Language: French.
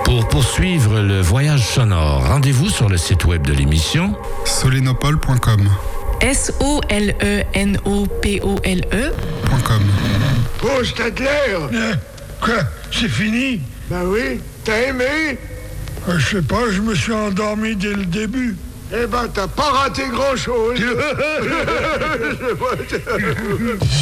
Pour poursuivre le voyage sonore, rendez-vous sur le site web de l'émission solenopole.com. SOLENOPOLE.com. Oh, Stadler! Quoi? C'est fini? Ben oui, t'as aimé? Je sais pas, je me suis endormi dès le début. Eh ben, t'as pas raté grand-chose.